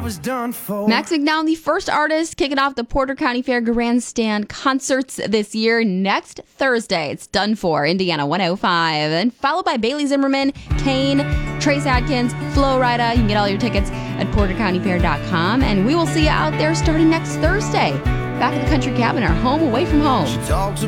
was done for. Max McNown, the first artist kicking off the Porter County Fair Grandstand concerts this year. Next Thursday, it's done for Indiana 105. And followed by Bailey Zimmerman, Kane, Trace Adkins, Flo Rida. You can get all your tickets at portercountyfair.com. And we will see you out there starting next Thursday. Back at the Country Cabin, our home away from home. She talks